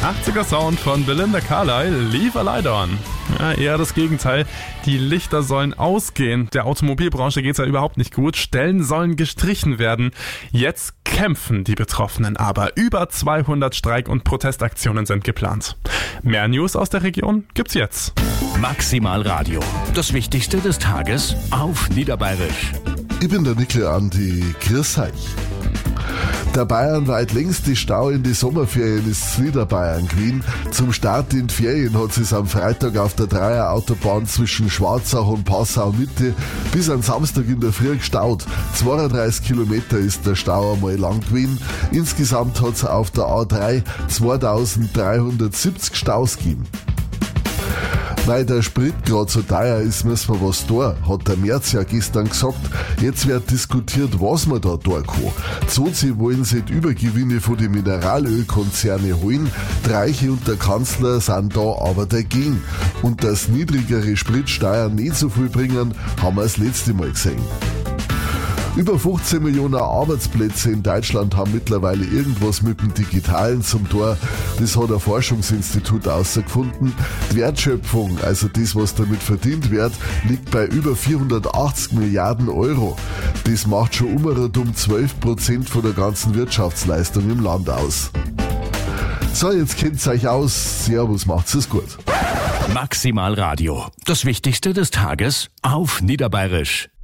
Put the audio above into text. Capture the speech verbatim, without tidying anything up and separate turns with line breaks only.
achtziger Sound von Belinda Carlisle, Leave a Light On. Ja, eher das Gegenteil. Die Lichter sollen ausgehen. Der Automobilbranche geht's ja überhaupt nicht gut. Stellen sollen gestrichen werden. Jetzt kämpfen die Betroffenen aber. Über zweihundert Streik- und Protestaktionen sind geplant. Mehr News aus der Region gibt's jetzt.
Maximal Radio. Das Wichtigste des Tages auf Niederbayerisch.
Ich bin der Nickel Andi. Grüß euch. Der bayernweit längste Stau in die Sommerferien ist Niederbayern gewesen. Zum Start in die Ferien hat es am Freitag auf der Dreier-Autobahn zwischen Schwarzach und Passau-Mitte bis am Samstag in der Früh gestaut. zweiunddreißig Kilometer ist der Stau einmal lang gewesen. Insgesamt hat es auf der A drei zweitausenddreihundertsiebzig Staus gegeben. Weil der Sprit gerade so teuer ist, müssen wir was tun, hat der Merz ja gestern gesagt. Jetzt wird diskutiert, was man da tun kann. Die Sozi wollen sich die Übergewinne von den Mineralölkonzernen holen. Die Reiche und der Kanzler sind da aber dagegen. Und dass niedrigere Spritsteuern nicht so viel bringen, haben wir das letzte Mal gesehen. Über fünfzehn Millionen Arbeitsplätze in Deutschland haben mittlerweile irgendwas mit dem Digitalen zum Tor. Das hat ein Forschungsinstitut herausgefunden. Die Wertschöpfung, also das, was damit verdient wird, liegt bei über vierhundertachtzig Milliarden Euro. Das macht schon um zwölf Prozent von der ganzen Wirtschaftsleistung im Land aus. So, jetzt kennt's euch aus. Servus, macht's es gut.
Maximal Radio. Das Wichtigste des Tages auf Niederbayerisch.